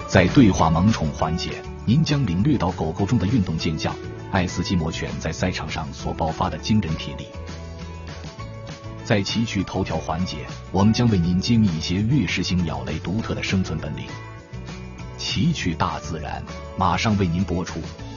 在对话萌宠环节，您将领略到狗狗中的运动健将爱斯基摩犬在赛场上所爆发的惊人体力。在奇趣头条环节，我们将为您揭秘一些掠食性鸟类独特的生存本领。奇趣大自然马上为您播出。